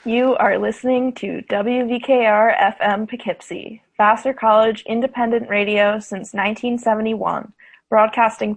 You are listening to WVKR-FM Poughkeepsie, Vassar College independent radio since 1971, broadcasting